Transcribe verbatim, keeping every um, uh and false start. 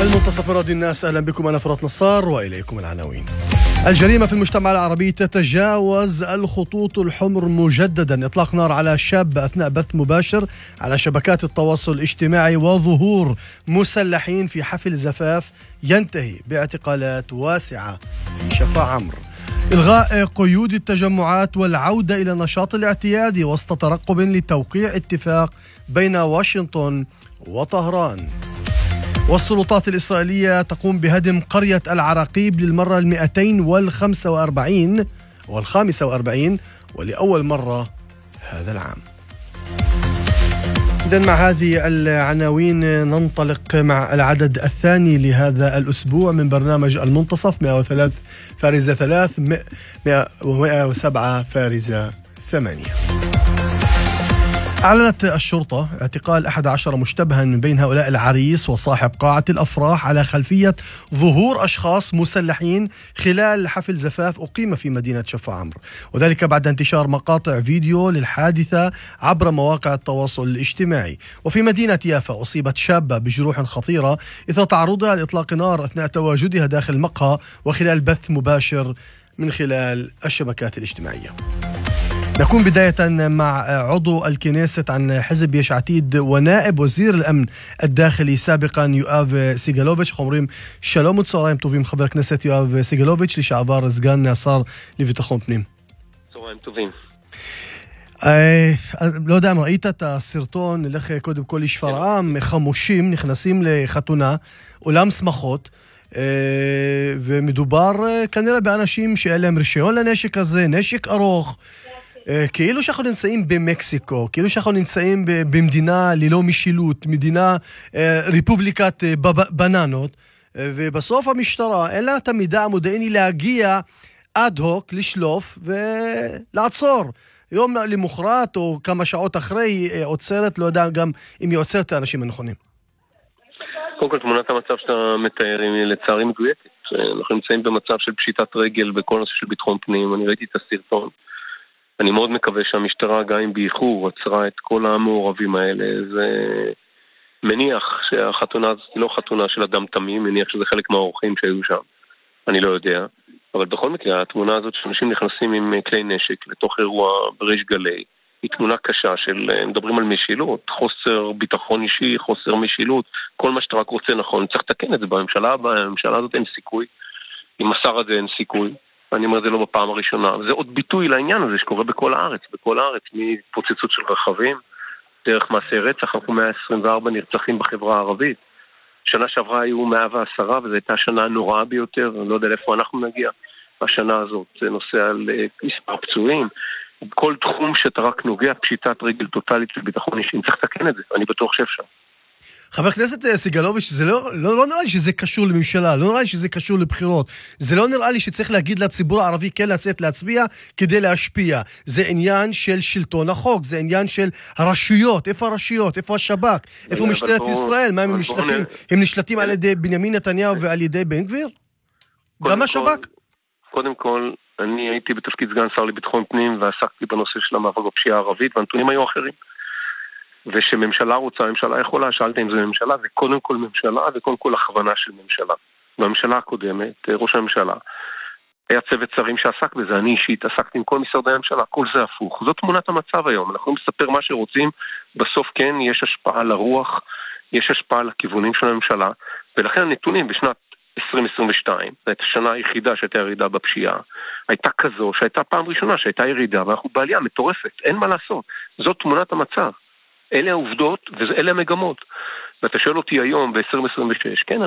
المنتصف من راديو الناس، أهلا بكم. أنا فرات نصار وإليكم العناوين. الجريمة في المجتمع العربي تتجاوز الخطوط الحمر مجددا. إطلاق نار على شاب أثناء بث مباشر على شبكات التواصل الاجتماعي، وظهور مسلحين في حفل زفاف ينتهي باعتقالات واسعة في شفا عمرو. إلغاء قيود التجمعات والعودة إلى النشاط الاعتيادي وسط ترقب لتوقيع اتفاق بين واشنطن وطهران. والسلطات الإسرائيلية تقوم بهدم قرية العراقيب للمرة المئتين والخمسة وأربعين والخامسة وأربعين ولأول مرة هذا العام. إذن مع هذه العناوين ننطلق مع العدد الثاني لهذا الأسبوع من برنامج المنتصف. مئة وثلاثة فارزة ثلاث، ومئة وسبعة فارزة ثمانية. أعلنت الشرطة اعتقال أحد عشر مشتبها من بين هؤلاء العريس وصاحب قاعة الأفراح على خلفية ظهور أشخاص مسلحين خلال حفل زفاف أقيم في مدينة شفا عمرو، وذلك بعد انتشار مقاطع فيديو للحادثة عبر مواقع التواصل الاجتماعي. وفي مدينة يافا أصيبت شابة بجروح خطيرة إثر تعرضها لإطلاق نار أثناء تواجدها داخل مقهى وخلال بث مباشر من خلال الشبكات الاجتماعية. نكون بداية مع عضو الكنيست عن حزب يش عتيد ونائب وزير الأمن الداخلي سابقا يؤاف سيغالوفيتش. خمريم שלום וצהריים טובים חבר הכנסת יואב סגלוביץ' לשעבר סגן השר לביטחון פנים. צהריים טובים. לא יודע אם ראית את הסרטון, נלך קודם כל לשפרעם, חמושים נכנסים לחתונה, אולם שמחות, ומדובר כנראה באנשים שאין להם רישיון לנשק הזה, נשק ארוך, כאילו שאנחנו נמצאים במקסיקו, כאילו שאנחנו נמצאים במדינה ללא משילות, מדינה רפובליקת בננות, ובסוף המשטרה אין לה את המידע המודיעיני להגיע עד הוק, לשלוף ולעצור. יום למחרת או כמה שעות אחרי היא עוצרת, לא יודע גם אם היא עוצרת את האנשים הנכונים. קודם כל, תמונת המצב שאתה מתאר היא לצערי מדויקת. אנחנו נמצאים במצב של פשיטת רגל בכל נושא של ביטחון פנים. אני ראיתי את הסרטון. אני מאוד מקווה שהמשטרה גם אם באיחור עצרה את כל המעורבים האלה. זה מניח שהחתונה הזאת היא לא חתונה של אדם תמים, מניח שזה חלק מהאורחים שהיו שם. אני לא יודע. אבל בכל מקרה, התמונה הזאת שאנשים נכנסים עם כלי נשק לתוך אירוע בריש גלי, היא תמונה קשה של, מדברים על משילות, חוסר ביטחון אישי, חוסר משילות, כל מה שאתה רק רוצה נכון. צריך לתקן את זה בממשלה, בממשלה הזאת אין סיכוי. עם השר הזה אין סיכוי. אני אומר את זה לא בפעם הראשונה. זה עוד ביטוי לעניין הזה שקורה בכל הארץ, בכל הארץ, מפוצצות של רכבים, דרך מעשי רצח, אנחנו מאה עשרים וארבע נרצחים בחברה הערבית. שנה שעברה היו מאה ועשרה, וזו הייתה השנה הנוראה ביותר, אני לא יודע לאיפה אנחנו נגיע. השנה הזאת זה נושא על מספר פצועים. כל תחום שאתה רק נוגע, פשיטת רגל טוטלית של ביטחון אישי, צריך לתקן את זה, אני בטוח שאפשר. חבר הכנסת סגלוביץ', זה לא, לא, לא נראה לי שזה קשור לממשלה, לא נראה לי שזה קשור לבחירות, זה לא נראה לי שצריך להגיד לציבור הערבי כן לצאת להצביע כדי להשפיע. זה עניין של שלטון החוק, זה עניין של הרשויות, איפה הרשויות, איפה השב"כ, איפה משטרת ישראל, מה הם נשלטים? הם נשלטים על ידי בנימין נתניהו ועל ידי בן גביר? גם השב"כ? קודם כל, אני הייתי בתפקיד סגן שר לביטחון פנים ועסקתי בנושא של המאבק בפשיעה הערבית, והנתונים היו אחרים. ושממשלה רוצה, ממשלה יכולה, שאלת אם זה ממשלה, זה קודם כל ממשלה וקודם כל הכוונה של ממשלה. בממשלה הקודמת, ראש הממשלה, היה צוות שרים שעסק בזה, אני אישית עסקתי עם כל משרדי הממשלה, כל זה הפוך. זאת תמונת המצב היום, אנחנו מספר מה שרוצים, בסוף כן יש השפעה על הרוח, יש השפעה על הכיוונים של הממשלה, ולכן הנתונים בשנת עשרים עשרים ושתיים, זאת השנה היחידה שהייתה ירידה בפשיעה, הייתה כזו שהייתה פעם ראשונה שהייתה ירידה, ואנחנו בעלייה מטורפת, אין מה לעשות. זאת תמונת המצב. אלה העובדות ואלה המגמות. ואתה שואל אותי היום ב-עשרים עשרים ושש, כן,